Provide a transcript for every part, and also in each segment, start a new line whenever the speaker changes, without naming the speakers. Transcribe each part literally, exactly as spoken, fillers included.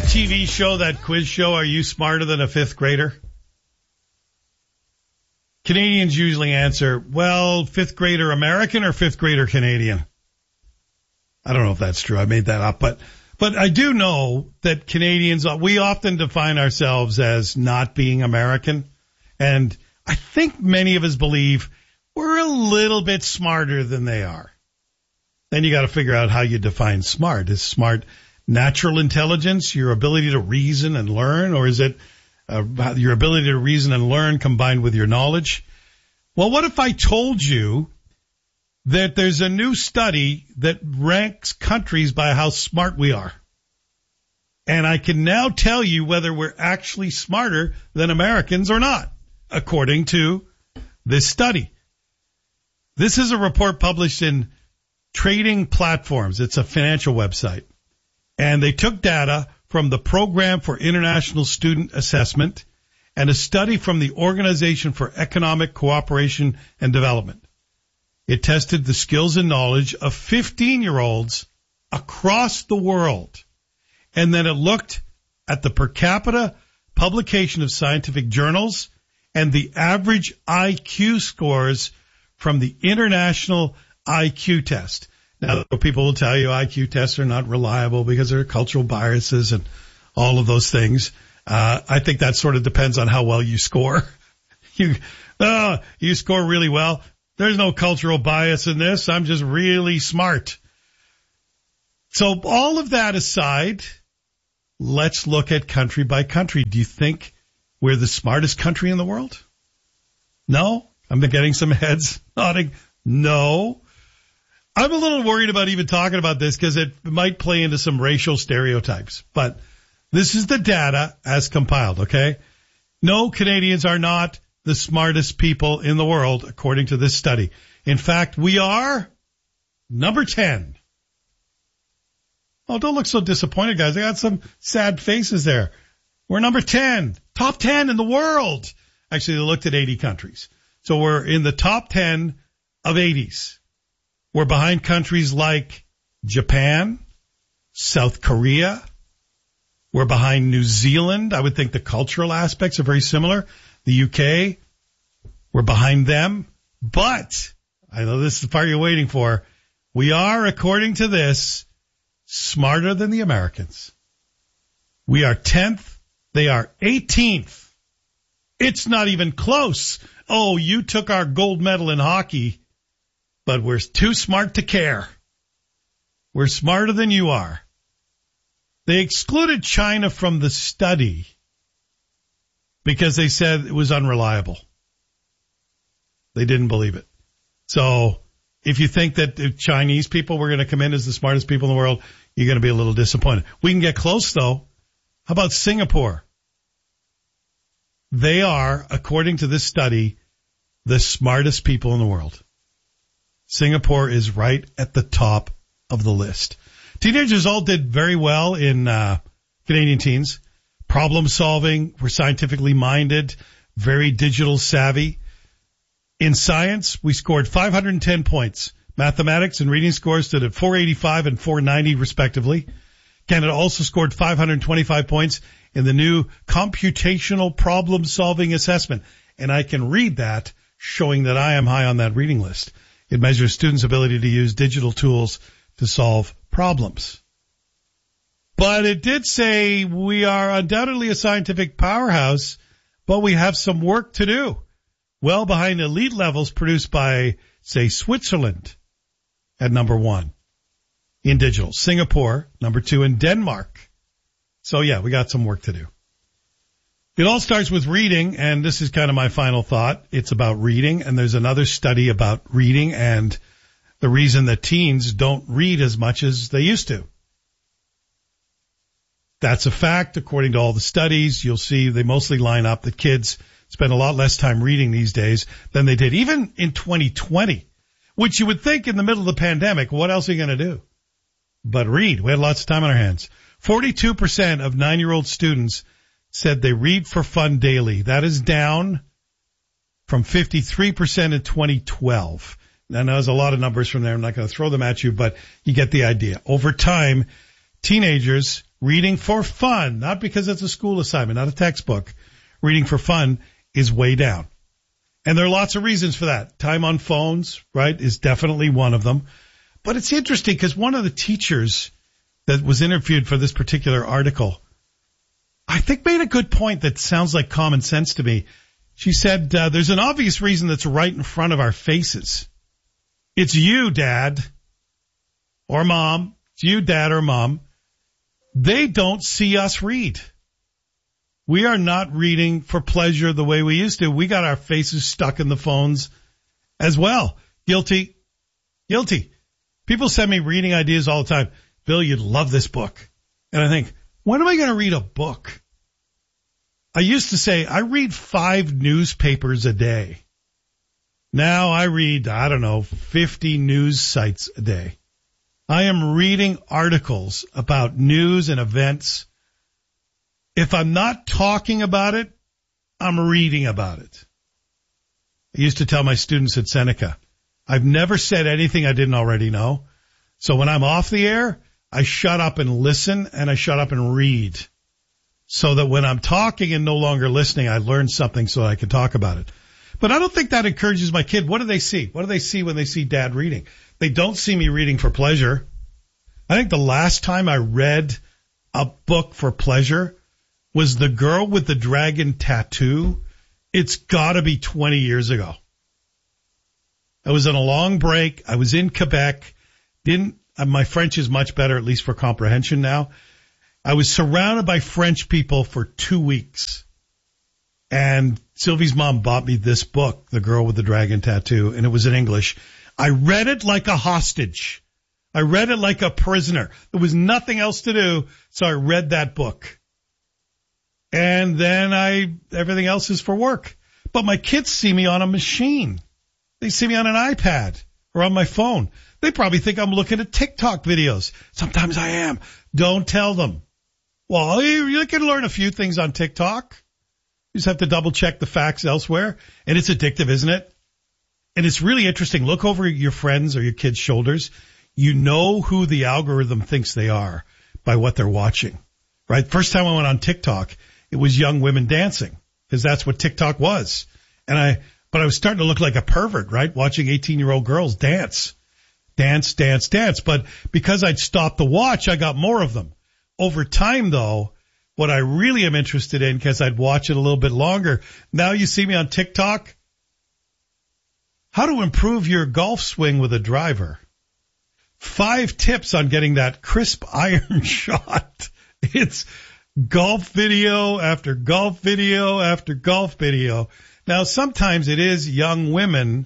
that T V show, that quiz show, Are You Smarter Than a Fifth Grader? Canadians usually answer, well, fifth grader American or fifth grader Canadian? I don't know if that's true. I made that up. But but I do know that Canadians, we often define ourselves as not being American. And I think many of us believe we're a little bit smarter than they are. Then you got to figure out how you define smart. Is smart natural intelligence, your ability to reason and learn, or is it uh, your ability to reason and learn combined with your knowledge? Well, what if I told you that there's a new study that ranks countries by how smart we are? And I can now tell you whether we're actually smarter than Americans or not, according to this study. This is a report published in Trading Platforms. It's a financial website. And they took data from the Program for International Student Assessment and a study from the Organization for Economic Cooperation and Development. It tested the skills and knowledge of fifteen-year-olds across the world. And then it looked at the per capita publication of scientific journals and the average I Q scores from the International I Q Test. Now, people will tell you I Q tests are not reliable because there are cultural biases and all of those things. Uh, I think that sort of depends on how well you score. You, oh, you score really well. There's no cultural bias in this. I'm just really smart. So all of that aside, let's look at country by country. Do you think we're the smartest country in the world? No? I'm getting some heads nodding. No. I'm a little worried about even talking about this because it might play into some racial stereotypes. But this is the data as compiled, okay? No, Canadians are not the smartest people in the world, according to this study. In fact, we are number ten. Oh, don't look so disappointed, guys. I got some sad faces there. We're number ten. Top ten in the world. Actually, they looked at eighty countries. So we're in the top ten of eighties. We're behind countries like Japan, South Korea. We're behind New Zealand. I would think the cultural aspects are very similar. The U K, we're behind them. But, I know this is the part you're waiting for, we are, according to this, smarter than the Americans. We are tenth. They are eighteenth. It's not even close. Oh, you took our gold medal in hockey, but we're too smart to care. We're smarter than you are. They excluded China from the study because they said it was unreliable. They didn't believe it. So if you think that the Chinese people were going to come in as the smartest people in the world, you're going to be a little disappointed. We can get close, though. How about Singapore? They are, according to this study, the smartest people in the world. Singapore is right at the top of the list. Teenagers all did very well in uh Canadian teens. Problem solving, were scientifically minded, very digital savvy. In science, we scored five hundred ten points. Mathematics and reading scores stood at four eighty-five and four ninety respectively. Canada also scored five hundred twenty-five points in the new computational problem solving assessment. And I can read that, showing that I am high on that reading list. It measures students' ability to use digital tools to solve problems. But it did say we are undoubtedly a scientific powerhouse, but we have some work to do. Well behind elite levels produced by, say, Switzerland at number one in digital. Singapore, number two, and Denmark. So, yeah, we got some work to do. It all starts with reading, and this is kind of my final thought. It's about reading, and there's another study about reading and the reason that teens don't read as much as they used to. That's a fact. According to all the studies, you'll see they mostly line up that kids spend a lot less time reading these days than they did, even in twenty twenty, which you would think in the middle of the pandemic, what else are you going to do? But read. We had lots of time on our hands. forty-two percent of nine-year-old students said they read for fun daily. That is down from fifty-three percent in twenty twelve. Now, there's a lot of numbers from there. I'm not going to throw them at you, but you get the idea. Over time, teenagers reading for fun, not because it's a school assignment, not a textbook. Reading for fun is way down. And there are lots of reasons for that. Time on phones, right, is definitely one of them. But it's interesting because one of the teachers that was interviewed for this particular article, I think made a good point that sounds like common sense to me. She said, uh, there's an obvious reason that's right in front of our faces. It's you, Dad, or Mom. It's you, Dad, or Mom. They don't see us read. We are not reading for pleasure the way we used to. We got our faces stuck in the phones as well. Guilty. Guilty. People send me reading ideas all the time. Bill, you'd love this book. And I think, when am I going to read a book? I used to say I read five newspapers a day. Now I read, I don't know, fifty news sites a day. I am reading articles about news and events. If I'm not talking about it, I'm reading about it. I used to tell my students at Seneca, I've never said anything I didn't already know. So when I'm off the air, I shut up and listen, and I shut up and read. So that when I'm talking and no longer listening, I learn something so I can talk about it. But I don't think that encourages my kid. What do they see? What do they see when they see Dad reading? They don't see me reading for pleasure. I think the last time I read a book for pleasure was The Girl with the Dragon Tattoo. It's got to be twenty years ago. I was on a long break. I was in Quebec. Didn't uh, my French is much better, at least for comprehension now. I was surrounded by French people for two weeks. And Sylvie's mom bought me this book, The Girl with the Dragon Tattoo, and it was in English. I read it like a hostage. I read it like a prisoner. There was nothing else to do, so I read that book. And then I, everything else is for work. But my kids see me on a machine. They see me on an iPad or on my phone. They probably think I'm looking at TikTok videos. Sometimes I am. Don't tell them. Well, you, you can learn a few things on TikTok. You just have to double check the facts elsewhere. And it's addictive, isn't it? And it's really interesting. Look over your friends or your kids' shoulders. You know who the algorithm thinks they are by what they're watching, right? First time I went on TikTok, it was young women dancing because that's what TikTok was. And I, but I was starting to look like a pervert, right? Watching eighteen year old girls dance, dance, dance, dance. But because I'd stopped the watch, I got more of them. Over time, though, what I really am interested in, because I'd watch it a little bit longer, now you see me on TikTok, how to improve your golf swing with a driver. Five tips on getting that crisp iron shot. It's golf video after golf video after golf video. Now, sometimes it is young women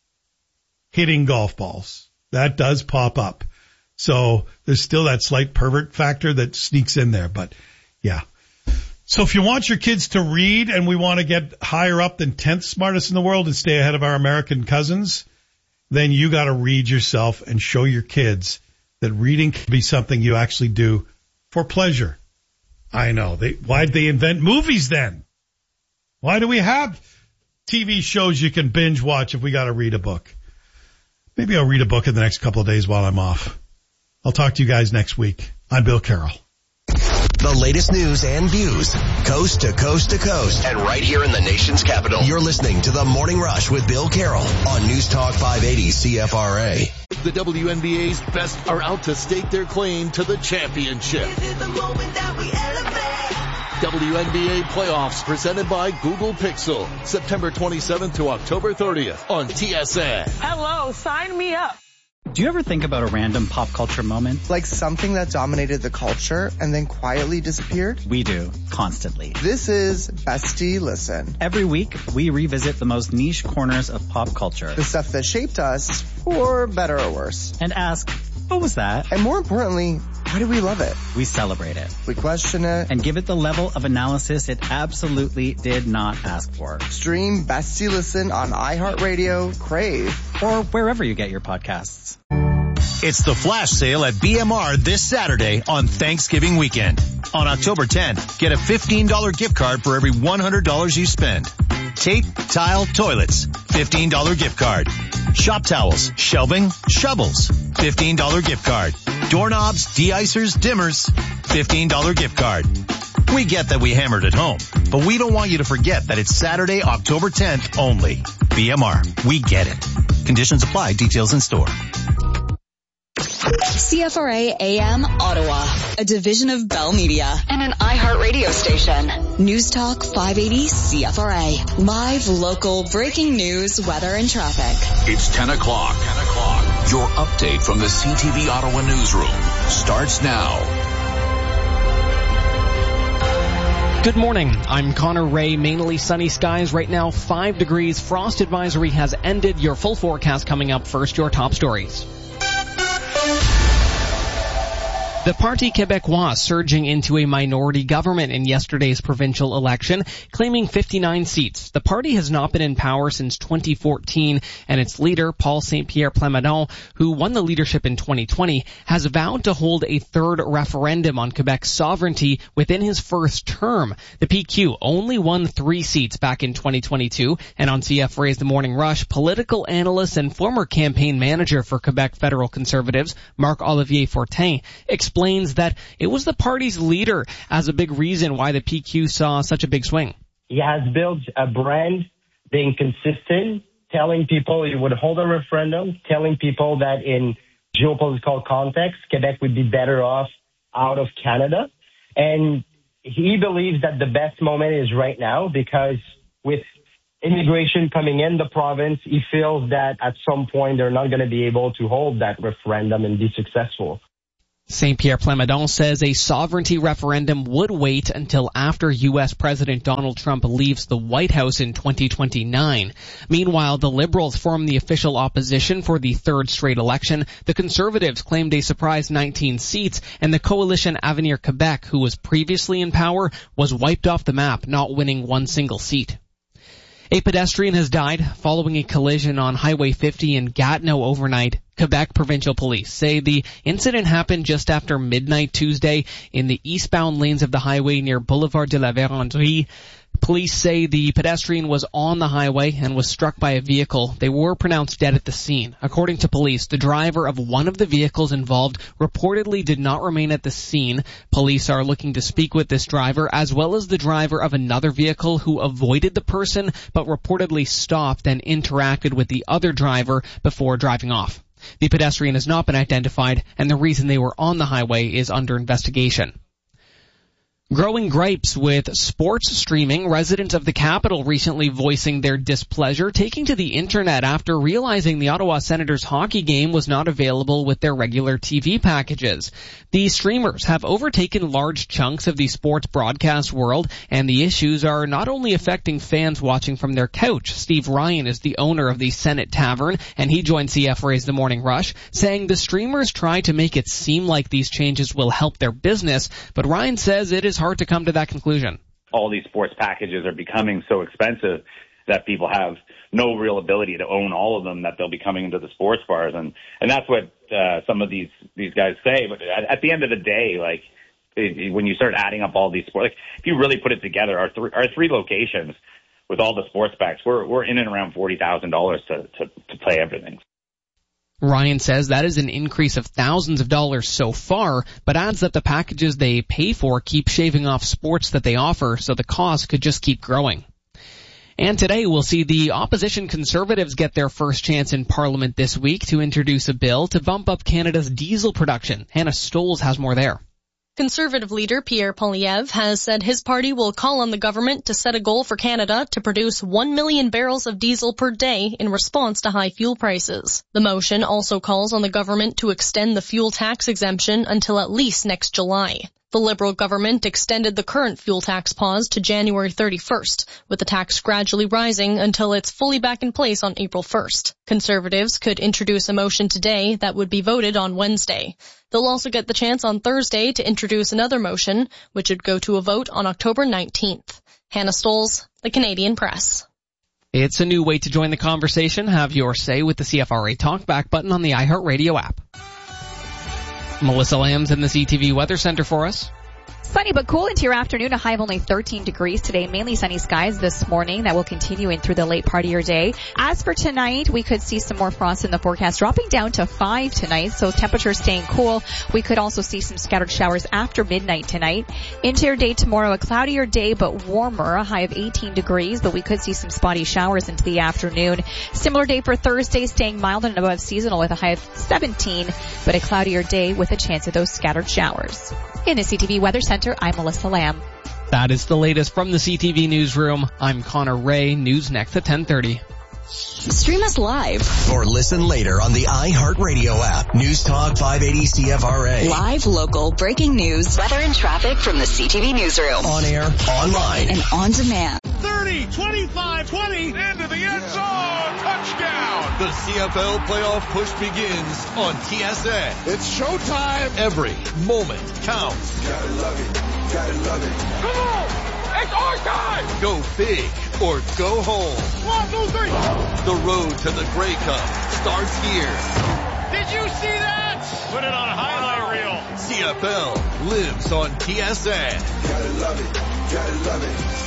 hitting golf balls. That does pop up. So there's still that slight pervert factor that sneaks in there. But, yeah. So if you want your kids to read and we want to get higher up than tenth smartest in the world and stay ahead of our American cousins, then you got to read yourself and show your kids that reading can be something you actually do for pleasure. I know. They, why'd they invent movies then? Why do we have T V shows you can binge watch if we got to read a book? Maybe I'll read a book in the next couple of days while I'm off. I'll talk to you guys next week. I'm Bill Carroll.
The latest news and views, coast to coast to coast, and right here in the nation's capital. You're listening to The Morning Rush with Bill Carroll on News Talk five eighty C F R A.
The W N B A's best are out to stake their claim to the championship.
This is the moment that we elevate.
W N B A playoffs presented by Google Pixel, September twenty-seventh to October thirtieth on T S N.
Hello, sign me up.
Do you ever think about a random pop culture moment?
Like something that dominated the culture and then quietly disappeared?
We do, constantly.
This is Bestie Listen.
Every week, we revisit the most niche corners of pop culture.
The stuff that shaped us, for better or worse.
And ask, what was that?
And more importantly, why do we love it?
We celebrate it.
We question it.
And give it the level of analysis it absolutely did not ask for.
Stream Bestie Listen on iHeartRadio, Crave,
or wherever you get your podcasts.
It's the flash sale at B M R this Saturday on Thanksgiving weekend. On October tenth, get a fifteen dollars gift card for every one hundred dollars you spend. Tape, tile, toilets, fifteen dollars gift card. Shop towels, shelving, shovels, fifteen dollars gift card. Doorknobs, de-icers, dimmers, fifteen dollars gift card. We get that we hammered it home, but we don't want you to forget that it's Saturday, October tenth only. B M R, we get it. Conditions apply, details in store.
C F R A A M Ottawa, a division of Bell Media and an iHeartRadio station. News Talk five eighty C F R A. Live, local, breaking news, weather, and traffic.
It's ten o'clock. ten o'clock. Your update from the C T V Ottawa newsroom starts now.
Good morning. I'm Connor Ray. Mainly sunny skies right now, five degrees. Frost advisory has ended. Your full forecast coming up. First, your top stories. The Parti Québécois surging into a minority government in yesterday's provincial election, claiming fifty-nine seats. The party has not been in power since twenty fourteen, and its leader, Paul Saint-Pierre Plamondon, who won the leadership in twenty twenty, has vowed to hold a third referendum on Quebec's sovereignty within his first term. The P Q only won three seats back in twenty twenty-two, and on C F R A's The Morning Rush, political analyst and former campaign manager for Quebec Federal Conservatives, Marc-Olivier Fortin, explained explains that it was the party's leader as a big reason why the P Q saw such a big swing.
He has built a brand, being consistent, telling people he would hold a referendum, telling people that in geopolitical context, Quebec would be better off out of Canada. And he believes that the best moment is right now because with immigration coming in the province, he feels that at some point they're not going to be able to hold that referendum and be successful.
Saint-Pierre Plamondon says a sovereignty referendum would wait until after U S President Donald Trump leaves the White House in twenty twenty-nine. Meanwhile, the Liberals formed the official opposition for the third straight election. The Conservatives claimed a surprise nineteen seats, and the coalition Avenir Quebec, who was previously in power, was wiped off the map, not winning one single seat. A pedestrian has died following a collision on Highway fifty in Gatineau overnight. Quebec Provincial Police say the incident happened just after midnight Tuesday in the eastbound lanes of the highway near Boulevard de la Vérendrye. Police say the pedestrian was on the highway and was struck by a vehicle. They were pronounced dead at the scene. According to police, the driver of one of the vehicles involved reportedly did not remain at the scene. Police are looking to speak with this driver as well as the driver of another vehicle who avoided the person but reportedly stopped and interacted with the other driver before driving off. The pedestrian has not been identified, and the reason they were on the highway is under investigation. Growing gripes with sports streaming, residents of the capital recently voicing their displeasure, taking to the internet after realizing the Ottawa Senators hockey game was not available with their regular T V packages. The streamers have overtaken large chunks of the sports broadcast world, and the issues are not only affecting fans watching from their couch. Steve Ryan is the owner of the Senate Tavern, and he joined C F R A's The Morning Rush, saying the streamers try to make it seem like these changes will help their business, but Ryan says it is hard to come to that conclusion.
All these sports packages are becoming so expensive that people have no real ability to own all of them, that they'll be coming into the sports bars. And, and that's what uh, some of these, these guys say. But at, at the end of the day, like, it, when you start adding up all these sports, like, if you really put it together, our, th- our three locations with all the sports packs, we're, we're in and around forty thousand dollars to, to, to play everything.
Ryan says that is an increase of thousands of dollars so far, but adds that the packages they pay for keep shaving off sports that they offer, so the cost could just keep growing. And today we'll see the opposition Conservatives get their first chance in Parliament this week to introduce a bill to bump up Canada's diesel production. Hannah Stolz has more there.
Conservative leader Pierre Poilievre has said his party will call on the government to set a goal for Canada to produce one million barrels of diesel per day in response to high fuel prices. The motion also calls on the government to extend the fuel tax exemption until at least next July. The Liberal government extended the current fuel tax pause to January thirty-first, with the tax gradually rising until it's fully back in place on April first. Conservatives could introduce a motion today that would be voted on Wednesday. They'll also get the chance on Thursday to introduce another motion, which would go to a vote on October nineteenth. Hannah Stolz, The Canadian Press.
It's a new way to join the conversation. Have your say with the C F R A Talkback button on the iHeartRadio app. Melissa Lamb's in the C T V Weather Center for us.
Sunny but cool into your afternoon, a high of only thirteen degrees today. Mainly sunny skies this morning. That will continue in through the late part of your day. As for tonight, we could see some more frost in the forecast, dropping down to five tonight, so temperatures staying cool. We could also see some scattered showers after midnight tonight. Into your day tomorrow, a cloudier day but warmer, a high of eighteen degrees, but we could see some spotty showers into the afternoon. Similar day for Thursday, staying mild and above seasonal with a high of seventeen, but a cloudier day with a chance of those scattered showers. In the C T V Weather Center, I'm Melissa Lamb.
That is the latest from the C T V Newsroom. I'm Connor Ray. News next at ten thirty.
Stream us live.
Or listen later on the iHeartRadio app. News Talk five eighty C F R A.
Live, local, breaking news, weather and traffic from the C T V Newsroom.
On air, online,
and on demand.
thirty, twenty-five, twenty, into the end zone. Touchdown.
The C F L playoff push begins on T S A.
It's showtime.
Every moment counts.
Gotta love it. Gotta love it. Come on. It's our time.
Go big or go home.
One, two, three.
The road to the Grey Cup starts here.
Did you see that? Put it on a highlight reel.
C F L lives on T S A.
Gotta love it. Gotta love it.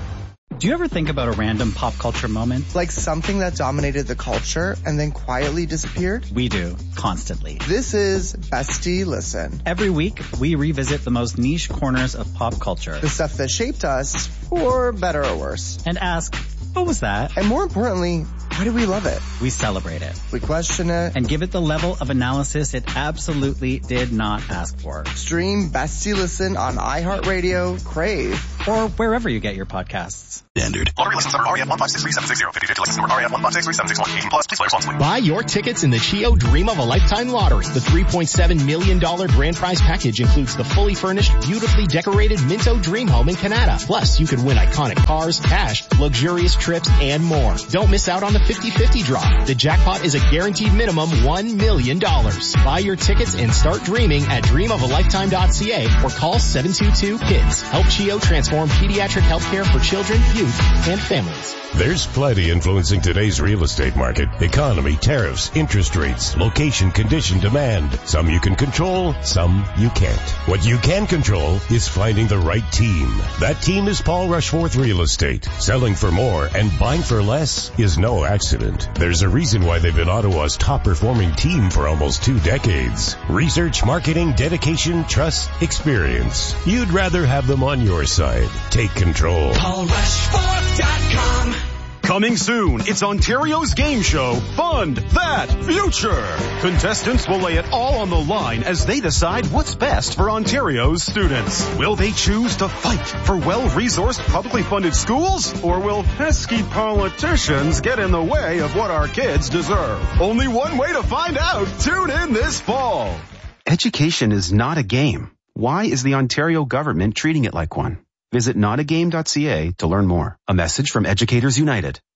Do you ever think about a random pop culture moment?
Like something that dominated the culture and then quietly disappeared?
We do, constantly.
This is Bestie Listen.
Every week, we revisit the most niche corners of pop culture.
The stuff that shaped us, for better or worse.
And ask, what was that?
And more importantly, why do we love it?
We celebrate it.
We question it.
And give it the level of analysis it absolutely did not ask for.
Stream Bestie Listen on iHeartRadio, Crave,
or wherever you get your podcasts.
Standard.
Lottery license number R A F one five six three seven six zero. fifty fifty license number R A F one five six three seven six one. eighteen plus. Please play responsibly.
Buy your tickets in the Chio Dream of a Lifetime Lottery. The three point seven million dollars grand prize package includes the fully furnished, beautifully decorated Minto Dream Home in Canada. Plus, you could win iconic cars, cash, luxurious trips, and more. Don't miss out on the fifty fifty draw. The jackpot is a guaranteed minimum one million dollars. Buy your tickets and start dreaming at dream of a lifetime dot c a or call seven two two KIDS. Help Chio transform pediatric healthcare for children, youth, and families.
There's plenty influencing today's real estate market. Economy, tariffs, interest rates, location, condition, demand. Some you can control, some you can't. What you can control is finding the right team. That team is Paul Rushforth Real Estate. Selling for more and buying for less is no accident. There's a reason why they've been Ottawa's top performing team for almost two decades. Research, marketing, dedication, trust, experience. You'd rather have them on your side. Take control.
Paul Rushforth dot com. Coming soon, it's Ontario's game show, Fund That Future. Contestants will lay it all on the line as they decide what's best for Ontario's students. Will they choose to fight for well-resourced, publicly funded schools? Or will pesky politicians get in the way of what our kids deserve? Only one way to find out. Tune in this fall.
Education is not a game. Why is the Ontario government treating it like one? Visit not a game dot c a to learn more. A message from Educators United.